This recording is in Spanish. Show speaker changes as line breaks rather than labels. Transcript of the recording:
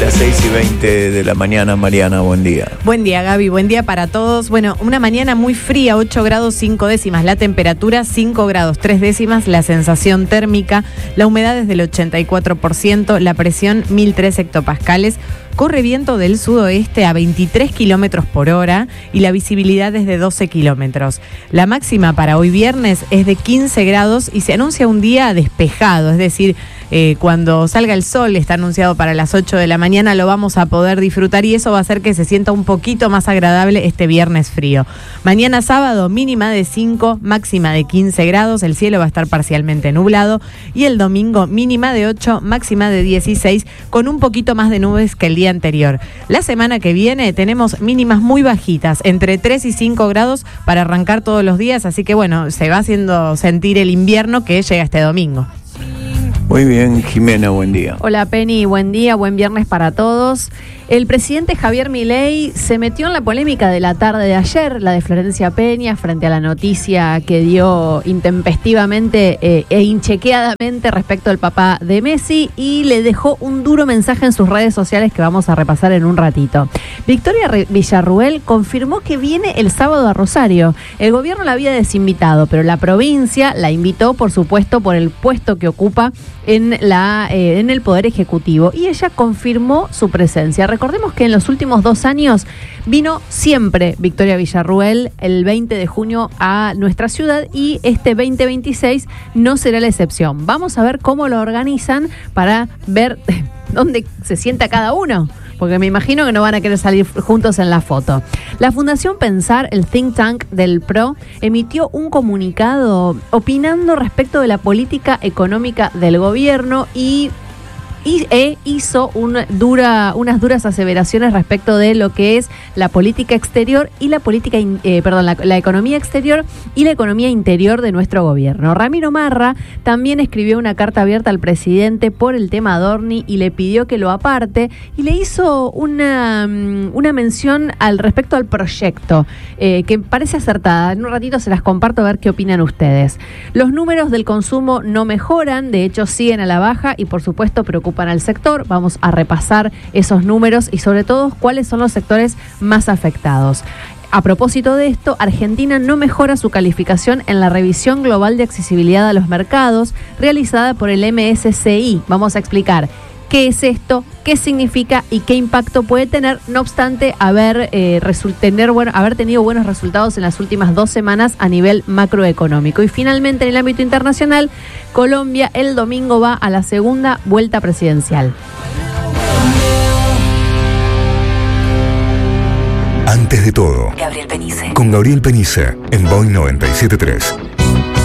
las 6:20 de la mañana. Mariana, buen día.
Buen día, Gaby, buen día para todos. Bueno, una mañana muy fría, 8 grados 5 décimas la temperatura, 5 grados 3 décimas la sensación térmica, la humedad es del 84%, la presión 1003 hectopascales, corre viento del sudoeste a 23 kilómetros por hora y la visibilidad es de 12 kilómetros. La máxima para hoy viernes es de 15 grados y se anuncia un día despejado, es decir, cuando salga el sol, está anunciado para las 8 de la mañana, lo vamos a poder disfrutar y eso va a hacer que se sienta un poquito más agradable este viernes frío. Mañana sábado, mínima de 5, máxima de 15 grados, el cielo va a estar parcialmente nublado y el domingo mínima de 8, máxima de 16, con un poquito más de nubes que el día anterior. La semana que viene tenemos mínimas muy bajitas, entre 3 y 5 grados para arrancar todos los días, así que bueno, se va haciendo sentir el invierno que llega este domingo.
Muy bien, Jimena, buen día.
Hola Penny, buen día, buen viernes para todos. El presidente Javier Milei se metió en la polémica de la tarde de ayer, la de Florencia Peña, frente a la noticia que dio intempestivamente e inchequeadamente respecto al papá de Messi y le dejó un duro mensaje en sus redes sociales que vamos a repasar en un ratito. Victoria Villarruel confirmó que viene el sábado a Rosario. El gobierno la había desinvitado, pero la provincia la invitó, por supuesto, por el puesto que ocupa en el Poder Ejecutivo y ella confirmó su presencia. Recordemos que en los últimos 2 años vino siempre Victoria Villarruel el 20 de junio a nuestra ciudad y este 2026 no será la excepción. Vamos a ver cómo lo organizan para ver dónde se sienta cada uno, porque me imagino que no van a querer salir juntos en la foto. La Fundación Pensar, el think tank del PRO, emitió un comunicado opinando respecto de la política económica del gobierno y hizo unas duras aseveraciones respecto de lo que es la política exterior y la economía exterior y la economía interior de nuestro gobierno. Ramiro Marra también escribió una carta abierta al presidente por el tema Adorni y le pidió que lo aparte y le hizo una mención respecto al proyecto que parece acertada. En un ratito se las comparto a ver qué opinan ustedes. Los números del consumo no mejoran, de hecho siguen a la baja y por supuesto preocupan al sector. Vamos a repasar esos números y sobre todo cuáles son los sectores más afectados. A propósito de esto, Argentina no mejora su calificación en la revisión global de accesibilidad a los mercados realizada por el MSCI. Vamos a explicar qué es esto, qué significa y qué impacto puede tener, no obstante haber tenido buenos resultados en las últimas 2 semanas a nivel macroeconómico. Y finalmente, en el ámbito internacional, Colombia el domingo va a la segunda vuelta presidencial.
Antes de todo,
Gabriel Penice.
con Gabriel Penice en Boing 97.3.